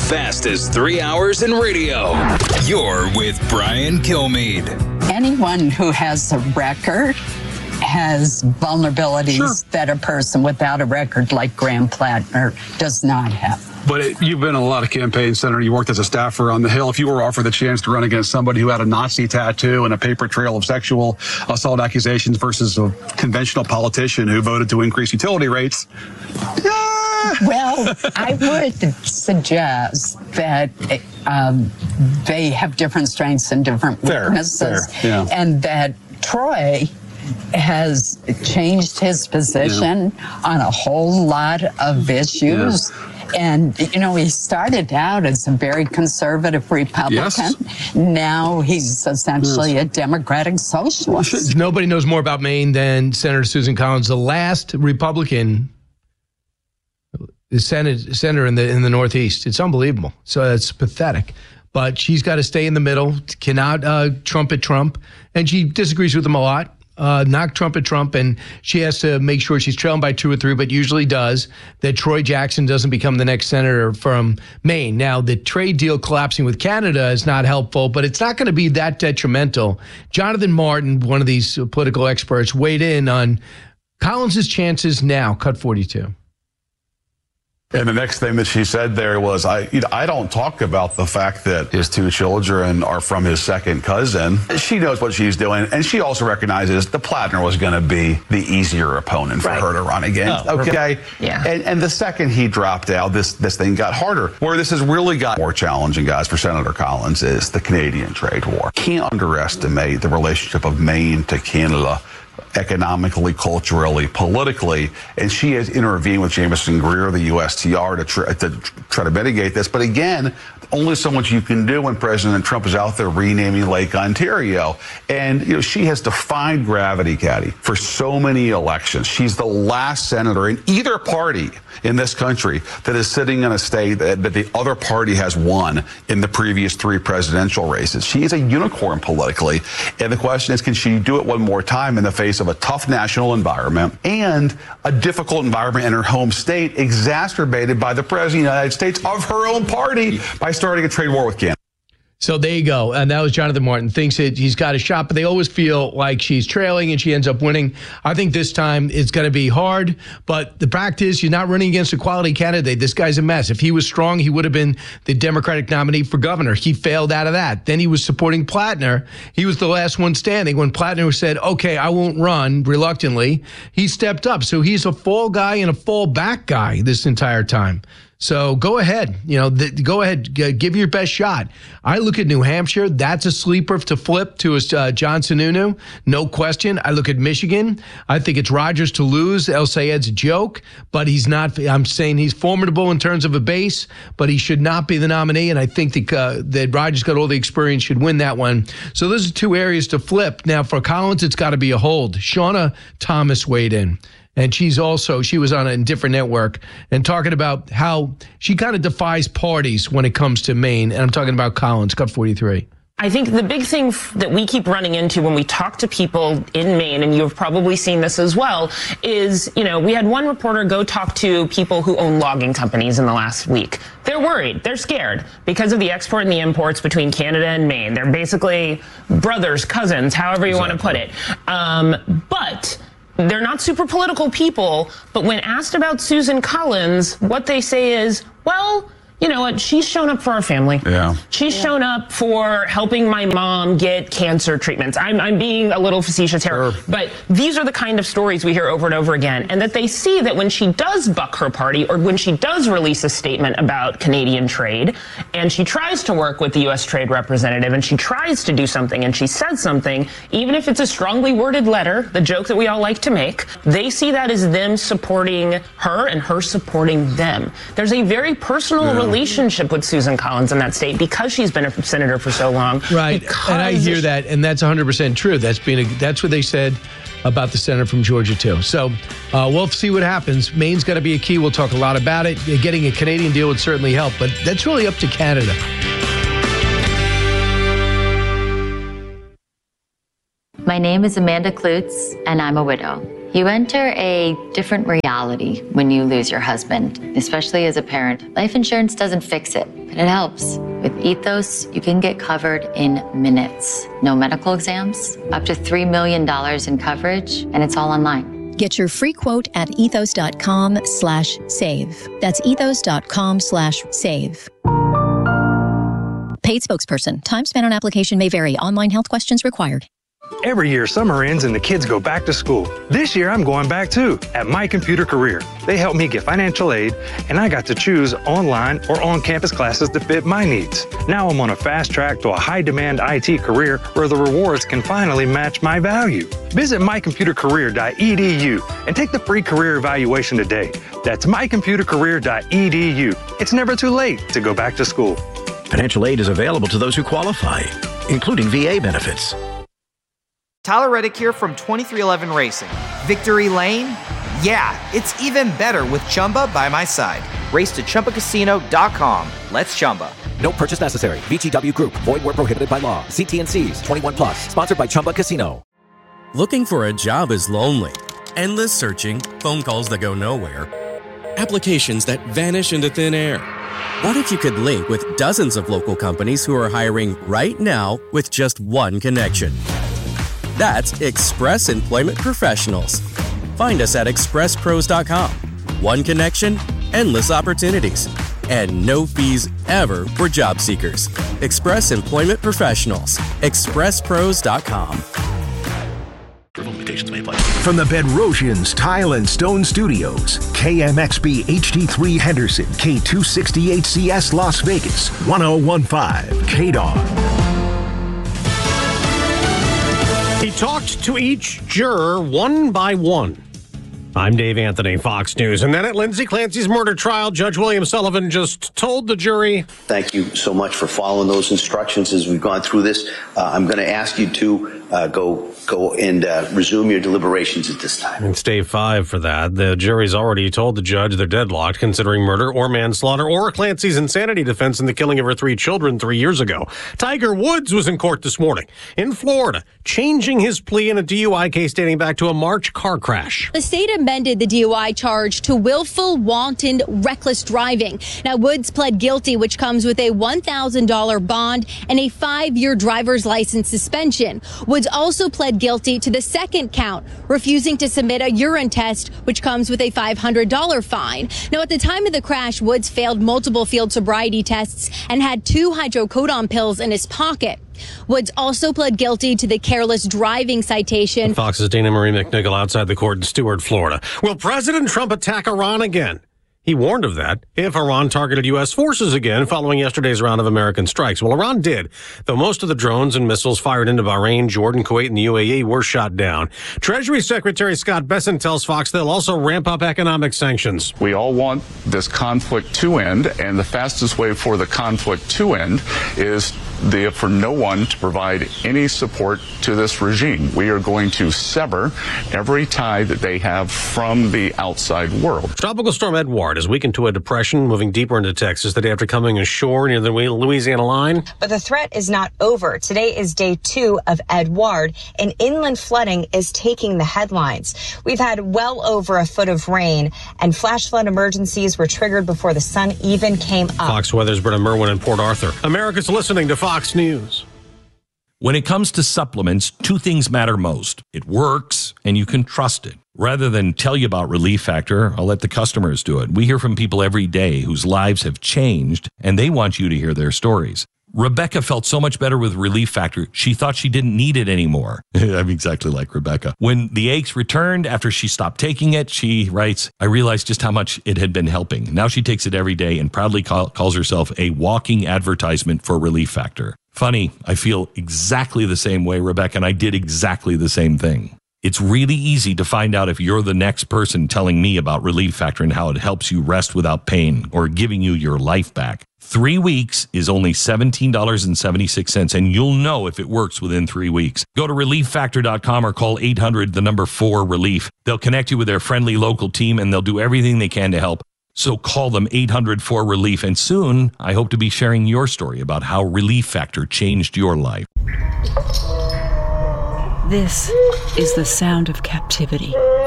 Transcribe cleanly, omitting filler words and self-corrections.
fastest 3 hours in radio. You're with Brian Kilmeade. Anyone who has a record has vulnerabilities that a person without a record like Graham Plattner does not have. But you've been in a lot of campaigns, Senator. You worked as a staffer on the Hill. If you were offered the chance to run against somebody who had a Nazi tattoo and a paper trail of sexual assault accusations versus a conventional politician who voted to increase utility rates, well, I would suggest that they have different strengths and different weaknesses, and that Troy has changed his position on a whole lot of issues. And, you know, he started out as a very conservative Republican. Now he's essentially a Democratic socialist. Nobody knows more about Maine than Senator Susan Collins, the last Republican senator in the Northeast. It's unbelievable. So it's pathetic. But she's got to stay in the middle, cannot trumpet Trump, and she disagrees with him a lot. Not trumpet Trump, and she has to make sure she's trailing by 2 or 3, but usually does, that Troy Jackson doesn't become the next senator from Maine. Now, the trade deal collapsing with Canada is not helpful, but it's not going to be that detrimental. Jonathan Martin, one of these political experts, weighed in on Collins' chances now, cut 42. And the next thing that she said there was, I don't talk about the fact that his 2 children are from his second cousin. She knows what she's doing, and she also recognizes the Plattner was going to be the easier opponent for her to run against. And the second he dropped out, this thing got harder. Where this has really got more challenging, guys, for Senator Collins is the Canadian trade war. Can't underestimate the relationship of Maine to Canada, economically, culturally, politically, and she has intervened with Jameson Greer, the USTR, to try to mitigate this. But again, only so much you can do when President Trump is out there renaming Lake Ontario. And she has defied gravity, Caddy, for so many elections. She's the last senator in either party in this country that is sitting in a state that the other party has won in the previous 3 presidential races. She is a unicorn politically. And the question is, can she do it one more time in the face of a tough national environment and a difficult environment in her home state, exacerbated by the President of the United States of her own party by starting a trade war with Canada? So there you go. And that was Jonathan Martin. Thinks that he's got a shot, but they always feel like she's trailing and she ends up winning. I think this time it's going to be hard, but the fact is she's not running against a quality candidate. This guy's a mess. If he was strong, he would have been the Democratic nominee for governor. He failed out of that. Then he was supporting Plattner. He was the last one standing. When Plattner said, okay, I won't run, reluctantly, he stepped up. So he's a fall guy and a fall back guy this entire time. So go ahead, go ahead, give your best shot. I look at New Hampshire. That's a sleeper to flip to John Sununu, no question. I look at Michigan. I think it's Rogers to lose. El Sayed's a joke, but he's not. I'm saying he's formidable in terms of a base, but he should not be the nominee. And I think that Rogers got all the experience, should win that one. So those are 2 areas to flip. Now for Collins, it's got to be a hold. Shauna Thomas weighed in. And she was on a different network and talking about how she kind of defies parties when it comes to Maine. And I'm talking about Collins, cut 43. I think the big thing that we keep running into when we talk to people in Maine, and you've probably seen this as well, is, we had one reporter go talk to people who own logging companies in the last week. They're worried. They're scared because of the export and the imports between Canada and Maine. They're basically brothers, cousins, however you want to put it. But they're not super political people, but when asked about Susan Collins, what they say is, well, you know what, she's shown up for our family. She's shown up for helping my mom get cancer treatments. I'm being a little facetious here, but these are the kind of stories we hear over and over again. And that they see that when she does buck her party, or when she does release a statement about Canadian trade, and she tries to work with the U.S. Trade Representative, and she tries to do something, and she says something, even if it's a strongly worded letter, the joke that we all like to make, they see that as them supporting her and her supporting them. There's a very personal relationship with Susan Collins in that state because she's been a senator for so long. Right, and I hear that, and that's 100% true. That's what they said about the senator from Georgia, too. So we'll see what happens. Maine's got to be a key. We'll talk a lot about it. Getting a Canadian deal would certainly help, but that's really up to Canada. My name is Amanda Klutz, and I'm a widow. You enter a different reality when you lose your husband, especially as a parent. Life insurance doesn't fix it, but it helps. With Ethos, you can get covered in minutes. No medical exams, up to $3 million in coverage, and it's all online. Get your free quote at ethos.com/save. That's ethos.com/save. Paid spokesperson. Time spent on application may vary. Online health questions required. Every year, summer ends and the kids go back to school. This year, I'm going back too, at My Computer Career. They helped me get financial aid, and I got to choose online or on-campus classes to fit my needs. Now I'm on a fast track to a high-demand IT career where the rewards can finally match my value. Visit mycomputercareer.edu and take the free career evaluation today. That's mycomputercareer.edu. It's never too late to go back to school. Financial aid is available to those who qualify, including VA benefits. Tyler Reddick here from 23XI Racing. Victory Lane? Yeah, it's even better with Chumba by my side. Race to ChumbaCasino.com. Let's Chumba. No purchase necessary. VGW Group. Void where prohibited by law. See T&Cs. 21+. Sponsored by Chumba Casino. Looking for a job is lonely. Endless searching. Phone calls that go nowhere. Applications that vanish into thin air. What if you could link with dozens of local companies who are hiring right now with just one connection? That's Express Employment Professionals. Find us at expresspros.com. One connection, endless opportunities, and no fees ever for job seekers. Express Employment Professionals. expresspros.com. From the Bedrosians Tile and Stone Studios, KMXB HD3 Henderson, K268CS Las Vegas, 1015 KDAW. He talked to each juror one by one. I'm Dave Anthony, Fox News. And then at Lindsay Clancy's murder trial, Judge William Sullivan just told the jury, "Thank you so much for following those instructions as we've gone through this. I'm going to ask you to go and resume your deliberations at this time." It's day 5 for that. The jury's already told the judge they're deadlocked considering murder or manslaughter or Clancy's insanity defense in the killing of her 3 children 3 years ago. Tiger Woods was in court this morning in Florida, changing his plea in a DUI case dating back to a March car crash. The state amended the DUI charge to willful, wanton, reckless driving. Now, Woods pled guilty, which comes with a $1,000 bond and a 5-year driver's license suspension. Woods also pled guilty to the second count, refusing to submit a urine test, which comes with a $500 fine. Now, at the time of the crash, Woods failed multiple field sobriety tests and had 2 hydrocodone pills in his pocket. Woods also pled guilty to the careless driving citation. Fox's Dana Marie McNichol outside the court in Stuart, Florida. Will President Trump attack Iran again? He warned of that if Iran targeted U.S. forces again following yesterday's round of American strikes. Well, Iran did, though most of the drones and missiles fired into Bahrain, Jordan, Kuwait, and the UAE were shot down. Treasury Secretary Scott Bessent tells Fox they'll also ramp up economic sanctions. We all want this conflict to end, and the fastest way for the conflict to end is for no one to provide any support to this regime. We are going to sever every tie that they have from the outside world. Tropical storm Edward has weakened to a depression, moving deeper into Texas the day after coming ashore near the Louisiana line. But the threat is not over. Today is day 2 of Edward, and inland flooding is taking the headlines. We've had well over a foot of rain, and flash flood emergencies were triggered before the sun even came up. Fox Weather's Britta Merwin in Port Arthur. America's listening to Fox News. When it comes to supplements, 2 things matter most. It works, and you can trust it. Rather than tell you about Relief Factor, I'll let the customers do it. We hear from people every day whose lives have changed, and they want you to hear their stories. Rebecca felt so much better with Relief Factor, she thought she didn't need it anymore. I'm exactly like Rebecca. When the aches returned after she stopped taking it, she writes, I realized just how much it had been helping. Now she takes it every day and proudly calls herself a walking advertisement for Relief Factor. Funny, I feel exactly the same way, Rebecca, and I did exactly the same thing. It's really easy to find out if you're the next person telling me about Relief Factor and how it helps you rest without pain or giving you your life back. 3 weeks is only $17.76, and you'll know if it works within 3 weeks. Go to ReliefFactor.com or call 800-4-RELIEF. They'll connect you with their friendly local team, and they'll do everything they can to help. So call them 800-4-RELIEF, and soon I hope to be sharing your story about how Relief Factor changed your life. This is the sound of captivity.